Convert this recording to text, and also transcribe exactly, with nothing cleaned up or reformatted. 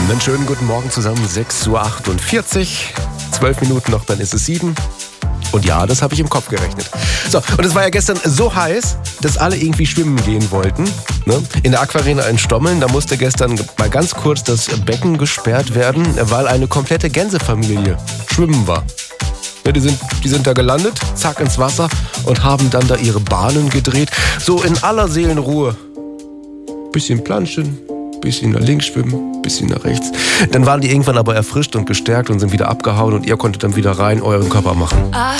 Einen schönen guten Morgen zusammen, sechs Uhr achtundvierzig, zwölf Minuten noch, dann ist es sieben. Und ja, das habe ich im Kopf gerechnet. So, und es war ja gestern so heiß, dass alle irgendwie schwimmen gehen wollten. Ne? In der Aquarena in Stommeln, da musste gestern mal ganz kurz das Becken gesperrt werden, weil eine komplette Gänsefamilie schwimmen war. Ja, die sind, die sind da gelandet, zack ins Wasser und haben dann da ihre Bahnen gedreht. So in aller Seelenruhe. Bisschen planschen, bisschen nach links schwimmen, bisschen nach rechts. Dann waren die irgendwann aber erfrischt und gestärkt und sind wieder abgehauen und ihr konntet dann wieder rein euren Körper machen.